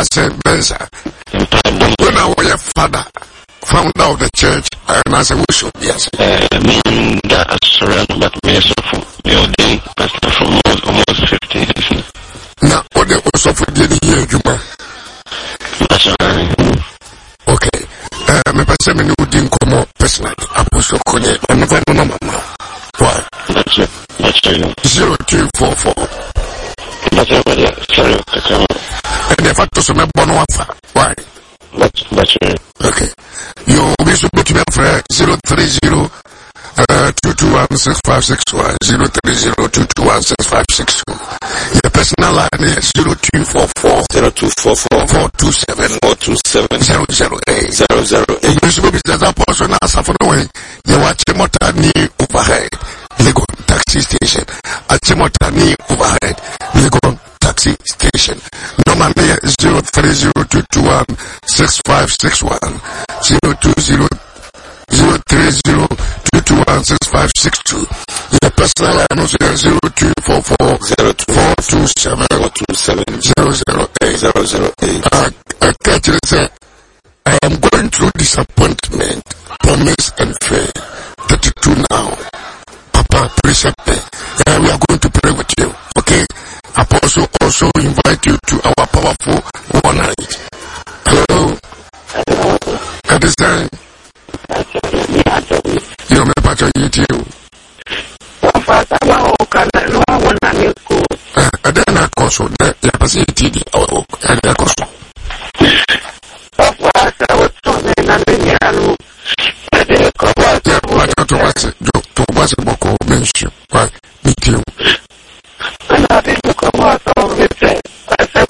said Benza. When I was a father, founder of the church, and as a worship, yes. Meaning that I surround but me building pastor for almost 15 years. Now, what they also for the year, Juma. Okay. Me person me no din komo personally. Apostle Konye, I never know mama. Why? That's it. 0244. Sorry, and the fact is, me bono wafa. Why? That's it. Okay. You be supposed to be 030 2216561 030-221-6562. Your personal line is 0244 427 008. You should be the person as of the way. You watch Motani overhead. Lego taxi station. Achimotani overhead. Lego taxi station. Normally 030-221-6561 020-221-6562. Your personal line is 0244 427 008. I am going through disappointment, promise and faith. 32 now. Papa, precept. We are going to pray with you. Okay? Apostle also invite you to our powerful one night. Hello? At this time, you may patch on YouTube. And then I also, I